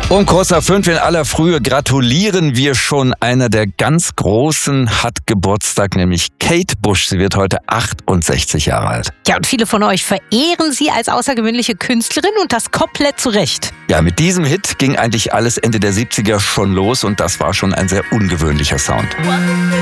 Um kurz nach 5 in aller Frühe gratulieren wir schon. Einer der ganz Großen hat Geburtstag, nämlich Kate Bush. Sie wird heute 68 Jahre alt. Ja, und viele von euch verehren sie als außergewöhnliche Künstlerin und das komplett zu Recht. Ja, mit diesem Hit ging eigentlich alles Ende der 70er schon los und das war schon ein sehr ungewöhnlicher Sound.